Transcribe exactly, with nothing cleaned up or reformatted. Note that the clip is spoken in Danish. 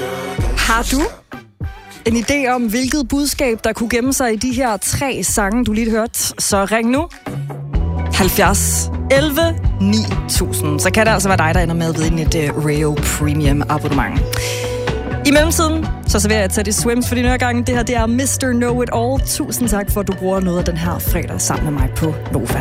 Har du en idé om, hvilket budskab, der kunne gemme sig i de her tre sange, du lige hørte? Så ring nu. halvfjerds elleve ni tusind. Så kan det altså være dig, der ender med at vinde et uh, Rayo Premium abonnement. I mellemtiden, så serverer jeg Teddy Swims for din øregang. Det her, det er mister Know It All. Tusind tak for, at du bruger noget af den her fredag sammen med mig på Nova.